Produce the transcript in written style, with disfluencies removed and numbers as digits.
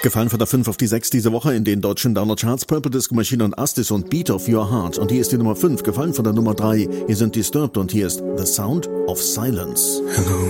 Gefallen von der 5 auf die 6 diese Woche in den deutschen Downer-Charts. Purple Disco Machine und Astis und Beat of Your Heart. Und hier ist die Nummer 5, gefallen von der Nummer 3. Hier sind Disturbed und hier ist The Sound of Silence. Hello.